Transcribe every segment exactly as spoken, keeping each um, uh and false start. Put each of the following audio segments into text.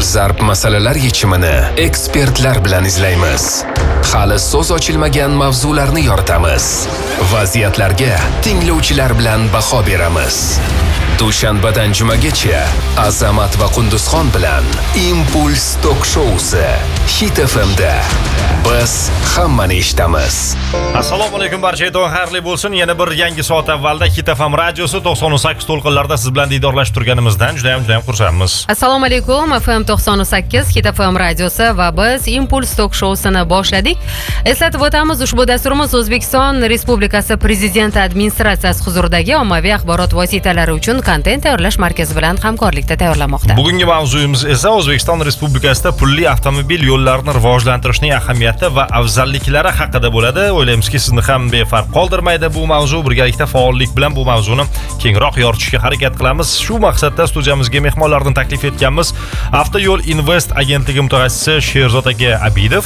dolzarb masalalar yechimini ekspertlar bilan izlaymiz. Hali so'z ochilmagan mavzularni yoritamiz. Vaziyatlarga tinglovchilar bilan baho beramiz. Dushanbadan jumagacha Azamat va Qunduzxon bilan Impuls Tok Showsi Hit F M da biz hammani eshitamiz. Assalomu alaykum barchaga, xayrli bo'lsin. Yana bir yangi soat avvalda Hit F M radiosi to'qson sakkiz to'lqinlarda siz bilan diydorlashib turganimizdan juda ham juda ham xursandmiz. Assalomu alaykum. F M to'qson sakkiz Hit F M radiosi va biz Impuls Tok Showsini boshladik. Eslatib o'tamiz, ushbu dasturimiz O'zbekiston Respublikasi Prezidenti administratsiyasi huzuridagi ommaviy axborot vositalari uchun kontent tayyorlash markazi bilan hamkorlikda tayyorlanmoqda. Bugungi mavzuyimiz esa O'zbekiston Respublikasida pulli avtomobil yo'llarini rivojlantirishning ahamiyati va afzalliklari haqida bo'ladi. O'ylaymizki, sizni ham befarq qoldirmaydi bu mavzu. Birgalikda faollik bilan bu mavzuni kengroq yoritishga harakat qilamiz. Shu maqsadda studiyamizga mehmonlarni taklif etganmiz. Avtoyo'l Invest agentligi mutaxassisi Sherzod aka Abidov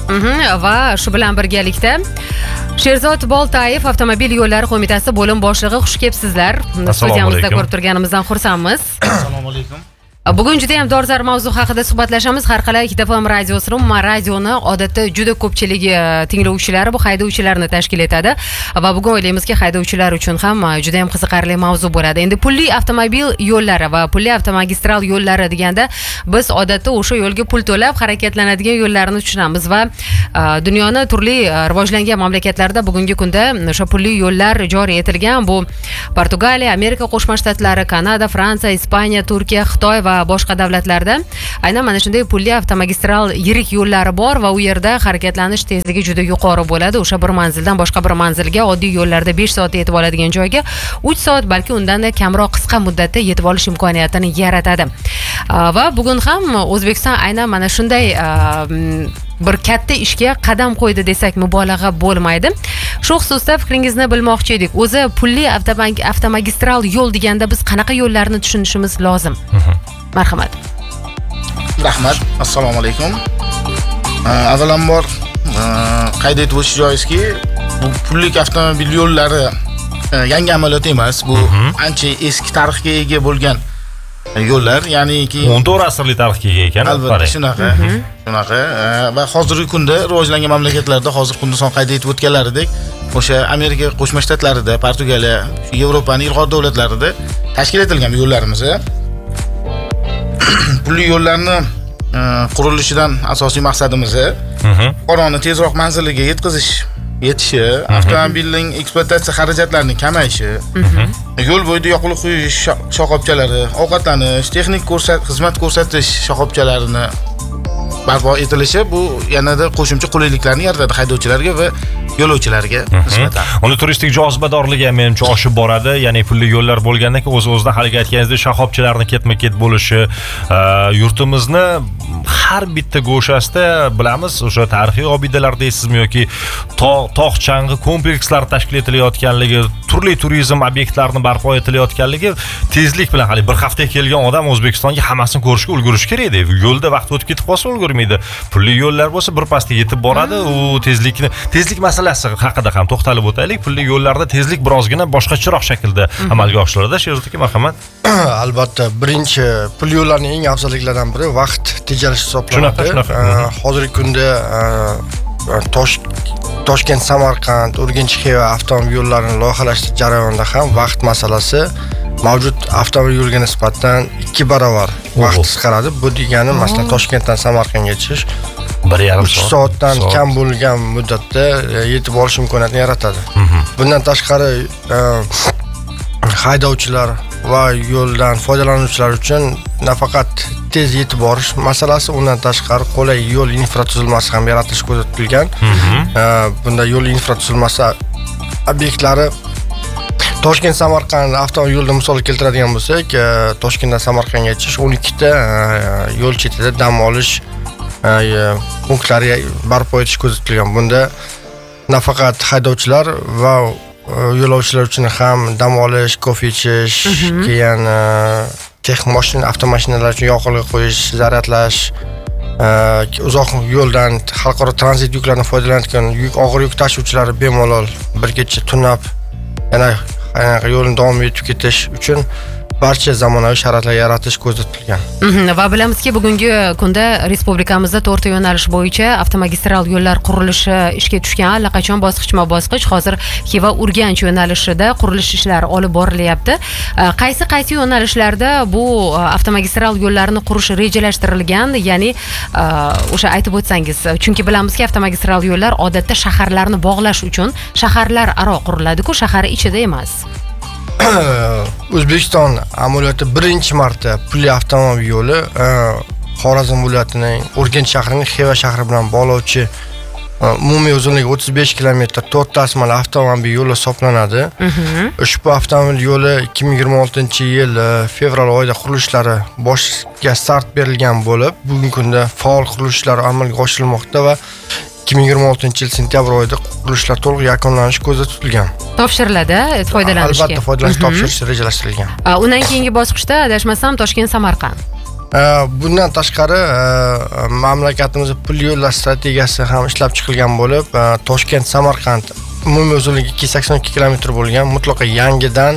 va shu bilan birgalikda Sherzod Boltayev, Avtomobil yo'llari qo'mitasi bo'lim boshlig'i. Xush kelibsizlar. Studiyamizda ko'rib turganimizdan xursandmiz. Assalomu alaykum. Bugun juda ham dolzarb mavzu haqida suhbatlashamiz. Har qalay Hit F M radiosini, umuman radioni odatda juda ko'pchilik tinglovchilari bu haydovchilarni tashkil etadi va bugun o'ylaymizki, haydovchilar uchun ham juda ham qiziqarli mavzu bo'ladi. Endi pulli avtomobil yo'llari va pulli avtomagistral yo'llari deganda biz odatda o'sha yo'lga pul to'lab harakatlanadigan yo'llarni tushunamiz va dunyoni turli rivojlangan mamlakatlarda bugungi kunda o'sha pulli yo'llar joriy etilgan. Bu Portugaliya, Amerika Qo'shma Shtatlari, Kanada, Fransiya, Ispaniya, Turkiya, Xitoy va boshqa davlatlarda aynan mana shunday pulli avtomagistral yirik yo'llari bor va u yerda harakatlanish tezligi juda yuqori bo'ladi. O'sha bir manzildan boshqa bir manzilga oddiy yo'llarda besh soatda yetib oladigan joyga uch soat, balki undan kamroq qisqa muddatda yetib olish imkoniyatini yaratadi. Va bugun ham O'zbekiston aynan mana shunday bir katta ishga qadam qo'ydi desak mubolag'a bo'lmaydi. Shu xususda fikringizni bilmoqchi edik. O'zi pulli avtomagistral yo'l deganda biz qanaqa yo'llarni tushunishimiz lozim? Marhamat. Rahmat. Assalomu alaykum. Avvalambor qayd etib o'tish joizki, bu pullik avtomobil yo'llari yangi amaliyot emas. Bu ancha eski tarixga ega bo'lgan yo'llar, ya'niki o'n to'rt asrlik tarixga ega ekan. Albatta shunaqa. Shunaqa va hozirgi kunda rivojlangan mamlakatlarda hozir Qunduzxon qayd etib o'tganlaridek, o'sha Amerika Qo'shma Shtatlarida, Portugaliya, Yevropaning ilg'or davlatlarida tashkil etilgan yo'llarimiz. Pulli yo'llarni qurilishidan asosiy maqsadimiz fuqaroni tezroq manziliga yetkazish, yetishi, avtomobilning ekspluatatsiya xarajatlarining kamayishi, yo'l bo'yida yoqilg'i quyish shoxobchalari, ovqatlanish, texnik xizmat ko'rsatish shoxobchalarini barpo etilishi bu yanada qo'shimcha qulayliklarni yaratadi haydovchilarga va yo'lovchilarga nisbatan. Uni turistik jozibadorligi ham menimcha oshib boradi. Ya'ni pulli yo'llar bo'lgandan keyin o'z-o'zidan haligi aytganingizdek shoxobchalarni ketma-ket bo'lishi, yurtimizni har bitta go'shasida bilamiz, o'sha tarixiy obidalar deysizmi yoki tog' chang'i komplekslar tashkil etilayotganligi, turli turizm obyektlarini barpo etilayotganligi, tezlik bilan hali bir hafta kelgan odam O'zbekistonga hammasini ko'rishga ulgurish kerak edi. Yo'lda vaqt o'tib ketib qolsa ulgurmaydi. Pulli yo'llar bo'lsa bir pasda yetib boradi. U tezlikni, tezlik masalasi haqida ham to'xtalib o'taylik. Pulli yo'llarda tezlik birozgina boshqacharoq shaklda amalga oshiriladi. Sherzod aka, marhamat. Albatta, birinchi pulli yo'llarning eng afzalliklaridan biri vaqt tejalishi hisoblanadi. Hozirgi kunda Toshkent, Samarqand, Urganch-Xiva avtomobil yo'llarini loyihalash jarayonida ham vaqt masalasi mavjud avtomobil yo'liga nisbatan ikki barobar vaqt qisqaradi. Bu degani, masalan, Toshkentdan Samarqandga chiqish bir yarim soatdan kam bo'lgan muddatda yetib olish imkoniyatini yaratadi. Bundan tashqari haydovchilar va yo'ldan foydalanuvchilar uchun nafaqat tez yetib borish masalasi, undan tashqari qulay yo'l infratuzilmasi ham yaratish ko'zda tutilgan. Bunda yo'l infratuzilmasi obyektlari Toshkent Samarqand avtomobil yo'lida misol keltiradigan bo'lsak, Toshkentdan Samarqandga chiqish o'n ikkita yo'l chetida dam olish punktlari barpo etish ko'zda tutilgan. Bunda nafaqat haydovchilar va yo'lovchilar uchun ham dam olish, kofe ichish, keyin texnik mashina, avtomashinalar uchun yoqilg'i qo'yish, zaryadlash, uzoq yo'ldan xalqaro tranzit yuklarini foydalanayotgan yuk og'ir yuk tashuvchilari bemalol bir kecha tunab yana yo'lni davom etib ketish uchun barcha zamonaviy sharoitlar yaratish ko'zda tutilgan. Mhm, va bilamizki bugungi kunda respublikamizda to'rtta yo'nalish bo'yicha avtomagistral yo'llar qurilishi ishga tushgan. Allaqachon bosqichma-bosqich hozir Xiva Urganch yo'nalishida qurilish ishlari olib borilyapti. Qaysi qaysi yo'nalishlarda bu avtomagistral yo'llarni qurish rejalashtirilgan, ya'ni o'sha aytib o'tsangiz, chunki bilamizki avtomagistral yo'llar odatda shaharlarni bog'lash uchun shaharlar aro quriladi-ku, shahar ichida emas. O'zbekiston amaliyoti birinchi marta pulli avtomobil yo'li Xorazm viloyatining Urganch shahrining Xiva shahri bilan bog'lovchi umumiy uzunligi o'ttiz besh kilometr to'rt tasmali avtomobil yo'li hisoblanadi. Ushbu avtomobil yo'li ikki ming yigirma oltinchi yil fevral oyida qurilishlari boshga start berilgan bo'lib, bugungi kunda faol qurilishlar amalga oshirilmoqda va ikki ming yigirma oltinchi yil sentyabr oyida qurilishlar to'liq yakunlanishi ko'zda tutilgan. Topshiriladi foydalanishga. Albatta foydalanish topshirish rejalashtirilgan. Undan keyingi bosqichda adashmasam Toshkent Samarqand. Bundan tashqari mamlakatimizda pul yo'llar strategiyasi ham ishlab chiqilgan bo'lib, Toshkent Samarqand umumiy uzunligi ikki yuz sakson ikki kilometr bo'lgan, mutlaqo yangidan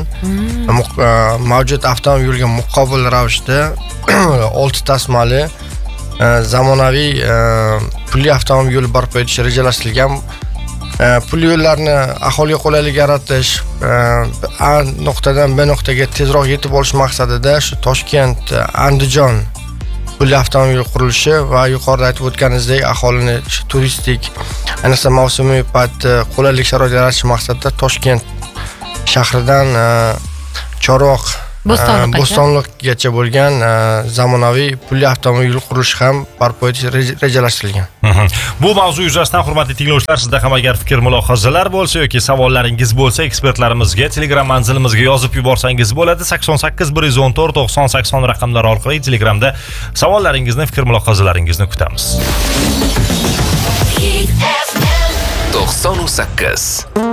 mavjud avtomobil yo'liga muqobil ravishda olti tasmali zamonaviy pulli avtomobil yo'li barpo etish rejalashtirilgan. Pulli yo'llarni aholiga qulaylik yaratish, A nuqtadan B nuqtaga tezroq yetib olish maqsadida shu Toshkent Andijon pulli avtomobil qurilishi va yuqorida aytib o'tganingizdek aholini turistik, ayniqsa mavsumiy paytda qulaylik sharoit yaratish maqsadida Toshkent shahridan Chorvoq Bo'stonliqgacha bo'lgan zamonaviy pulli avtomobil yo'l qurilishi ham barpo etish rejalashtirilgan. Bu mavzu yuzasidan hurmatli tinglovchilar, sizda ham agar fikr mulohazalar bo'lsa yoki savollaringiz bo'lsa, ekspertlarimizga Telegram manzilimizga yozib yuborsangiz bo'ladi. sakson sakkiz bir yuz o'n to'rt to'qson sakson raqamlari orqali Telegramda savollaringizni, fikr mulohazalaringizni kutamiz. to'qson sakkiz